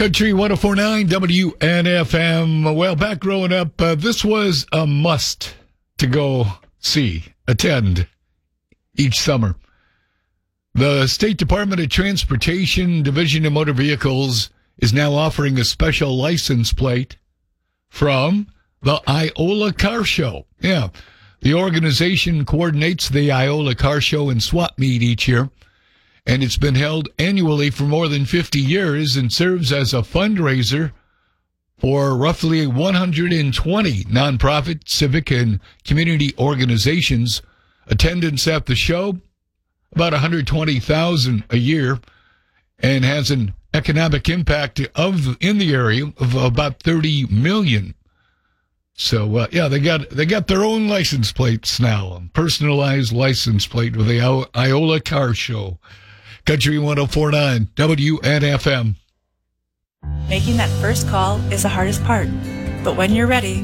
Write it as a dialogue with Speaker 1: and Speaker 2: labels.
Speaker 1: Country 104.9 WNFM. Well, back growing up, this was a must to go attend each summer. The State Department of Transportation Division of Motor Vehicles is now offering a special license plate from the Iola Car Show. Yeah, the organization coordinates the Iola Car Show and swap meet each year, and it's been held annually for more than 50 years and serves as a fundraiser for roughly 120 nonprofit, civic, and community organizations. Attendance at the show, about 120,000 a year, and has an economic impact in the area of about 30 million. So they got their own license plates now, a personalized license plate with the Iola Car Show. Country 104.9 WNFM.
Speaker 2: Making that first call is the hardest part, but when you're ready,